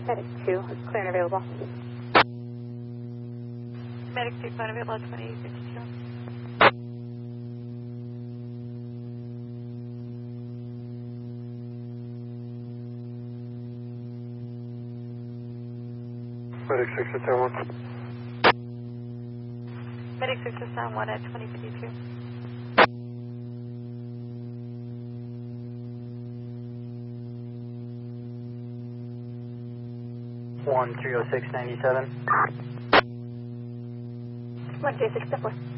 Medic 2, clear and available. Medic 2, clear and available, 2052. Medic 6 at 10-1. Medic 6 at 10-1 at 2052. One 30697. 136 step 4.